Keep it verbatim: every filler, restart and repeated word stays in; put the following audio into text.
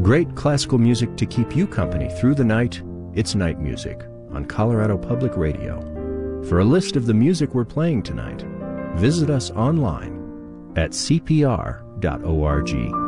great classical music to keep you company through the night. It's Night Music on Colorado Public Radio. For a list of the music we're playing tonight, visit us online at c p r dot org.